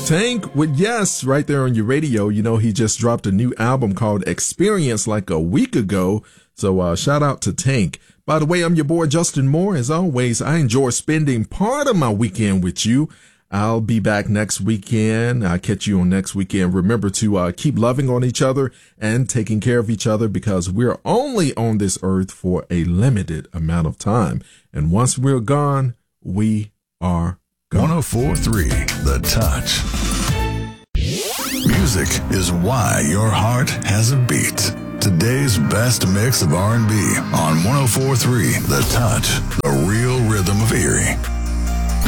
Tank with Yes right there on your radio. You know, he just dropped a new album called Experience like a week ago. So shout out to Tank. By the way, I'm your boy Justin Moore. As always, I enjoy spending part of my weekend with you. I'll be back next weekend. I'll catch you on next weekend. Remember to keep loving on each other and taking care of each other because we're only on this earth for a limited amount of time. And once we're gone, we are gone. 104.3 The Touch. Music is why your heart has a beat. Today's best mix of R&B on 104.3 The Touch, the real rhythm of Erie.